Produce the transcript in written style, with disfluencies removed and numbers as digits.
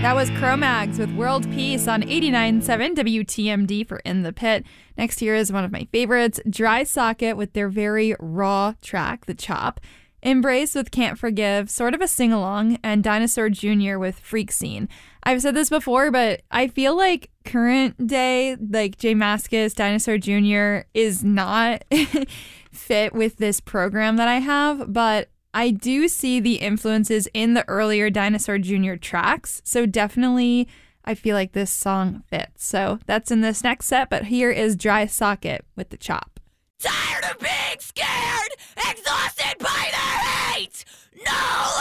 That was Cro-Mags with World Peace on 89.7 WTMD for In the Pit. Next here is one of my favorites, Dry Socket with their very raw track, The Chop. Embrace with Can't Forgive, sort of a sing-along, and Dinosaur Jr. with Freak Scene. I've said this before, but I feel like current day, like J Mascis, Dinosaur Jr. is not fit with this program that I have, but I do see the influences in the earlier Dinosaur Jr. tracks, so definitely I feel like this song fits. So that's in this next set, but here is Dry Socket with The Chop. Tired of being scared, exhausted by the hate, no